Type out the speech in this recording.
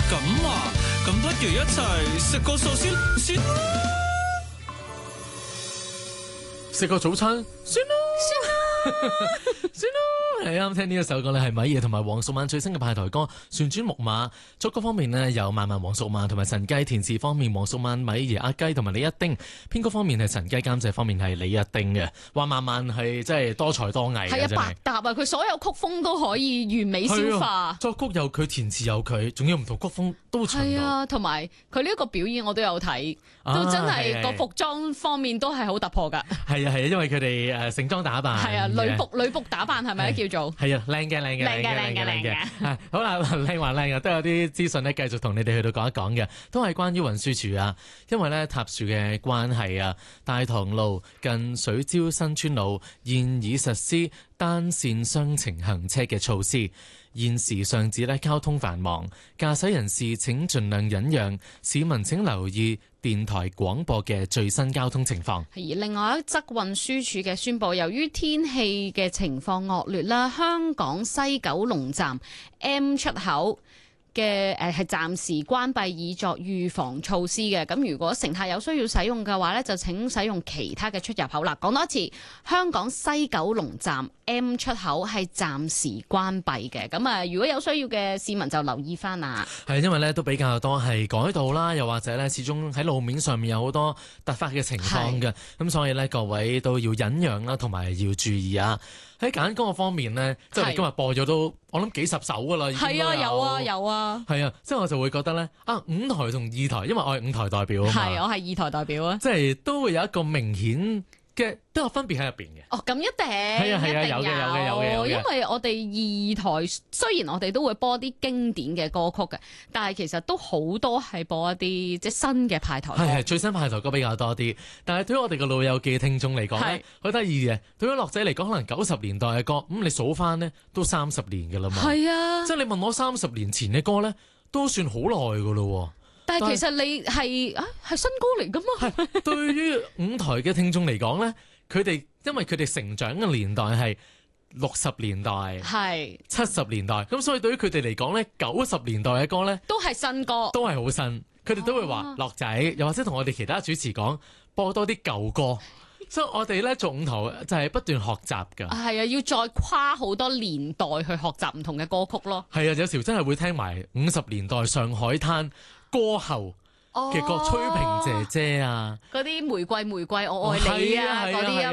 咁啊，咁不如一齊食個壽司先啦， 食個早餐先啦，先啦。係啱聽呢一首歌咧，係米爺同埋黃淑蔓最新嘅派台歌《旋轉木馬》。作曲方面呢，有萬萬黃淑蔓同埋陳雞，填詞方面黃淑蔓、米爺、阿雞同埋李一丁，編曲方面係陳雞，監製方面係李一丁嘅。話萬萬係真係多才多藝嘅， 係啊， 真係百搭啊！佢所有曲風都可以完美消化， 作曲有佢，填詞有佢，仲有唔同曲風都循到。 係啊，同埋佢呢一個表演我都有睇，都真係個服裝方面都係好突破㗎。 係啊係啊，因為佢哋盛裝打扮。 係啊，女僕打扮係咪咧叫做？ 係啊，靚嘅。好啦，靚話靚啊，都有啲資訊咧，繼續同你哋去到講一講嘅，都係關於運輸署啊。因為咧塌樹嘅關係啊，大棠路近水蕉新村路現已實施單線雙程行車嘅措施。現時上址咧交通繁忙，駕駛人士請盡量忍讓，市民請留意電台廣播嘅最新交通情況。 而另外一則運輸署嘅宣佈，由於天氣嘅情況惡劣啦，香港西九龍站 M 出口嘅係暫時關閉，以作預防措施嘅。咁如果乘客有需要使用嘅話呢，就請使用其他嘅出入口啦。講多一次，香港西九龍站 M 出口係暫時關閉嘅。咁啊，如果有需要嘅市民就留意翻啦。 係因為呢都比較多係改道啦，又或者呢始終喺路面上面有好多突發嘅情況嘅，咁所以呢，各位都要忍讓啦，同埋要注意啊。喺揀歌嘅方面呢，即係今日播咗都我諗幾十首噶啦， 係啊，有啊， 係啊，即係我就會覺得咧五台同二台，因為我係五台代表啊嘛， 係我係二台代表啊， 即係都會有一個明顯嘅都有分別喺入邊嘅。 哦，咁一定係啊，有嘅， 因為我哋二台雖然我哋都會播啲經典嘅歌曲嘅，但係其實都好多係播一啲即係新嘅派台歌。 係最新派台歌比較多啲，但係對於我哋嘅老友記聽眾嚟講咧，好得意嘅。對於樂仔嚟講，可能90年代嘅歌，咁你數翻呢都30年㗎啦嘛。係啊，即係你問我30年前嘅歌咧，都算好耐㗎咯。 但係其實你係新歌嚟㗎嘛？ 對於五台嘅聽眾嚟講咧，因為佢哋成長嘅年代係60年代、70年代，咁所以對於佢哋嚟講咧，90年代嘅歌咧都係新歌， 都係好新。佢哋都會話樂仔，又或者同我哋其他主持講播多啲舊歌。所以我哋咧做五台就係不斷學習㗎。 係啊，要再跨好多年代去學習唔同嘅歌曲咯。 係啊，有時真係會聽埋50年代上海灘歌后嘅歌，崔萍姐姐啊， 嗰啲玫瑰我愛你啊嗰啲啊。